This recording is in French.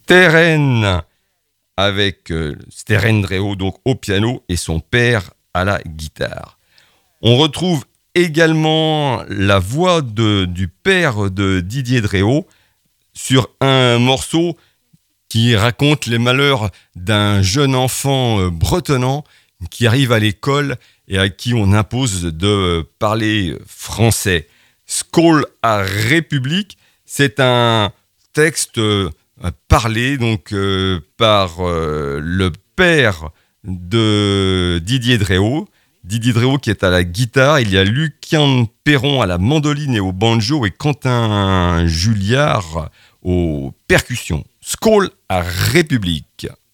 Steren avec Steren Dréau donc au piano et son père à la guitare. On retrouve également la voix du père de Didier Dréau sur un morceau qui raconte les malheurs d'un jeune enfant bretonnant qui arrive à l'école et à qui on impose de parler français. Skål à République, c'est un texte parlé donc par le père de Didier Dréau. Didier Dréau qui est à la guitare, il y a Lucien Perron à la mandoline et au banjo et Quentin Julliard aux percussions. Skål à République.